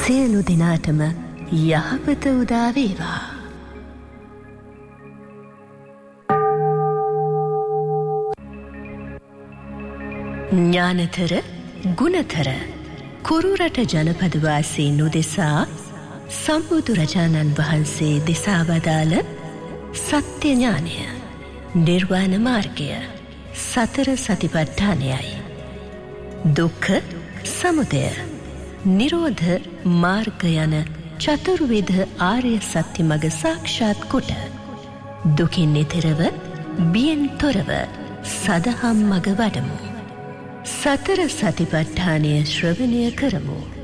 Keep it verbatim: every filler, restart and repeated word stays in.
සියලු දෙනාටම යහපත උදා වේවා. ඥානතර ගුණතර කුරුරට ජනපද වාසීන් උදෙසා සම්බුදුරජාණන් වහන්සේ දෙසා වදාළ සත්‍ය ඥානය, නිර්වාණ මාර්ගය, සතර සතිපට්ඨානයයි. දුක්ඛ සමුදය, නිරෝධ මාර්ග යන චතුර්විධ ආර්ය සත්‍ය මඟ සාක්ෂාත් කොට දුකින් එතරව බියෙන් තොරව සදහම් මඟ වඩමු. සතර සතිපට්ඨානය ශ්‍රවණය කරමු.